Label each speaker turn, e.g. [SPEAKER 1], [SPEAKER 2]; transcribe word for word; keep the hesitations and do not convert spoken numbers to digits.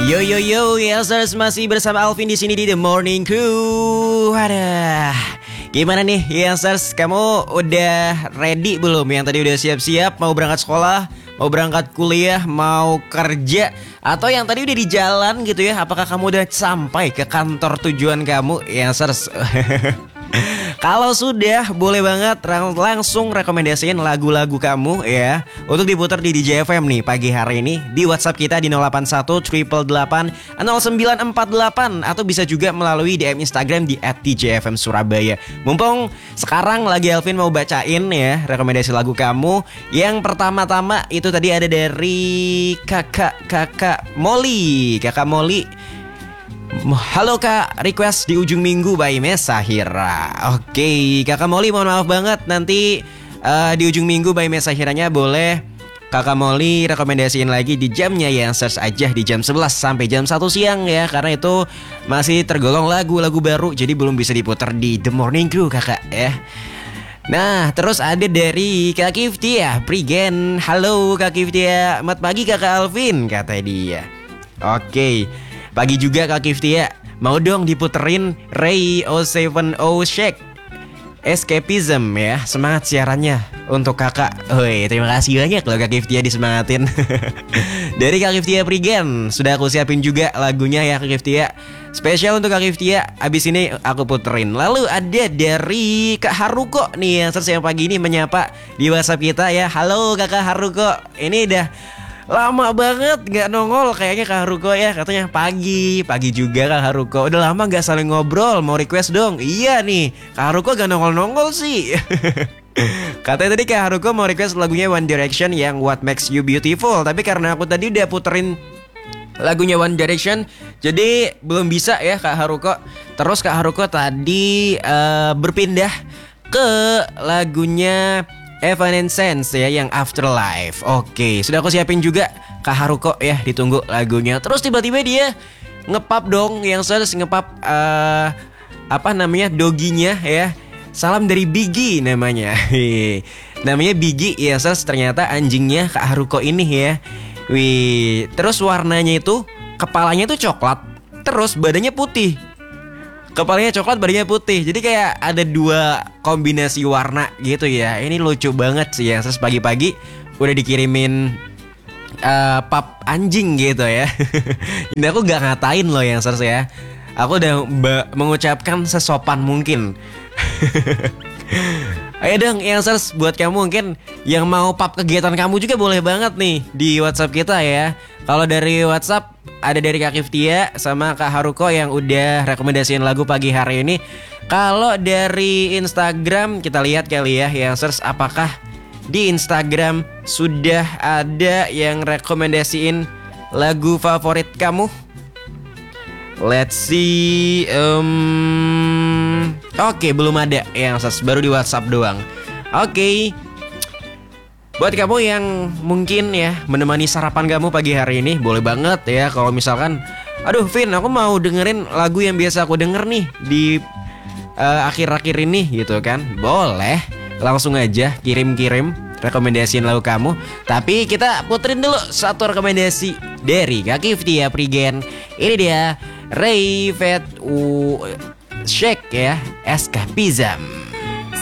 [SPEAKER 1] Yo yo yo, Yelsers masih bersama Alvin di sini di The Morning Crew. Wadah, gimana nih Yelsers? Kamu udah ready belum? Yang tadi udah siap-siap mau berangkat sekolah, mau berangkat kuliah, mau kerja, atau yang tadi udah di jalan gitu ya? Apakah kamu udah sampai ke kantor tujuan kamu, Yelsers? Kalau sudah, boleh banget lang- langsung rekomendasiin lagu-lagu kamu ya untuk diputar di D J F M nih pagi hari ini di WhatsApp kita di nol delapan satu delapan delapan delapan nol sembilan empat delapan atau bisa juga melalui D M Instagram di et D J F M Surabaya. Mumpung sekarang lagi Alvin mau bacain ya rekomendasi lagu kamu. Yang pertama-tama itu tadi ada dari kakak kakak Molly, kakak Molly. Halo kak, request di ujung minggu by Mesahira. Oke, kakak Molly mohon maaf banget. Nanti uh, di ujung minggu by Mesahiranya boleh kakak Molly rekomendasiin lagi di jamnya ya. Search aja di jam sebelas sampai jam satu siang ya. Karena itu masih tergolong lagu-lagu baru, jadi belum bisa diputar di The Morning Crew kakak ya. Nah, terus ada dari Kak Kiftia Prigen. Halo Kak Kiftia, selamat pagi kakak Alvin, kata dia. Oke, pagi juga Kak Kiftia. Mau dong diputerin Ray nol tujuh nol Shake Escapism ya. Semangat siarannya untuk kakak. Woi, terima kasih banyak loh Kak Kiftia disemangatin. Dari Kak Kiftia Prigen, sudah aku siapin juga lagunya ya Kak Kiftia. Spesial untuk Kak Kiftia, abis ini aku puterin. Lalu ada dari Kak Haruko nih yang yang pagi ini menyapa di WhatsApp kita ya. Halo Kakak Haruko, ini udah lama banget gak nongol kayaknya Kak Haruko ya. Katanya pagi, pagi juga Kak Haruko. Udah lama gak saling ngobrol, mau request dong. Iya nih, Kak Haruko gak nongol-nongol sih. Katanya tadi Kak Haruko mau request lagunya One Direction yang What Makes You Beautiful. Tapi karena aku tadi udah puterin lagunya One Direction, jadi belum bisa ya Kak Haruko. Terus Kak Haruko tadi uh, berpindah ke lagunya Evanescence ya yang Afterlife. Oke, sudah aku siapin juga Kak Haruko ya, ditunggu lagunya. Terus tiba-tiba dia ngepap dong, yang harus ngepap uh, apa namanya doginya ya. Salam dari Biggie namanya. Namanya Biggie ya, Sers, ternyata anjingnya Kak Haruko ini ya. Wih, terus warnanya itu kepalanya itu coklat, terus badannya putih. Kepalanya coklat, badannya putih. Jadi kayak ada dua kombinasi warna gitu ya. Ini lucu banget sih ya. Terus pagi-pagi udah dikirimin uh, pap anjing gitu ya. Ini aku gak ngatain loh yang Sers ya. Aku udah ba- mengucapkan sesopan mungkin. Ayo dong yang Sers, buat kamu mungkin yang mau pap kegiatan kamu juga boleh banget nih di WhatsApp kita ya. Kalau dari WhatsApp ada dari Kak Kiftia sama Kak Haruko yang udah rekomendasiin lagu pagi hari ini. Kalau dari Instagram kita lihat kali ya yang Sers, apakah di Instagram sudah ada yang rekomendasiin lagu favorit kamu? Let's see. um, Oke, okay, belum ada yang Sers, baru di WhatsApp doang. Oke, okay. Buat kamu yang mungkin ya menemani sarapan kamu pagi hari ini, boleh banget ya kalau misalkan, aduh Vin, aku mau dengerin lagu yang biasa aku denger nih di uh, akhir-akhir ini gitu kan. Boleh, langsung aja kirim-kirim rekomendasiin lagu kamu. Tapi kita puterin dulu satu rekomendasi dari Kak Kiftia Prigen. Ini dia Ray Vet U Shake ya, Escapism.